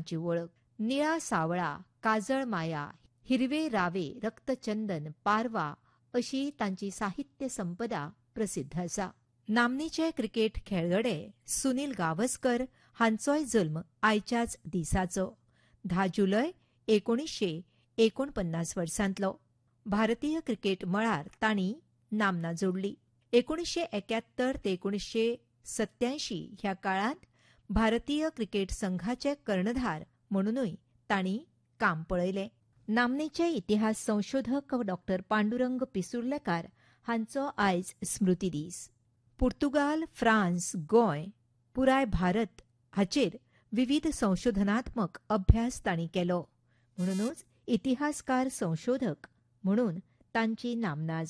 तांची वळख. निळा सावळा, काजळ माया, हिरवे रावे, रक्तचंदन, पारवा अशी तांची साहित्य संपदा प्रसिद्ध आसा. नामनेचे क्रिकेट खेळगडे सुनील गावस्कर हांचोय जल्म आयच्याच दिसाचो 10 जुलय 1949 वर्सांतलो. भारतीय क्रिकेट मळार तांणी नामना जोडली. 1971 ते 1987 ह्या काळांत भारतीय क्रिकेट संघाचे कर्णधार म्हणूनय तांणी काम पळयलें. नामनेचे इतिहास संशोधक डॉ. पांडुरंग पिसुर्लेकार हांचो आयज स्मृती दीस. पुर्तुगाल, फ्रांस, गोंय, पुराय भारत हाचेर विविध संशोधनात्मक अभ्यास तांणी केलो. म्हणूनच इतिहासकार संशोधक म्हणून तांची नामना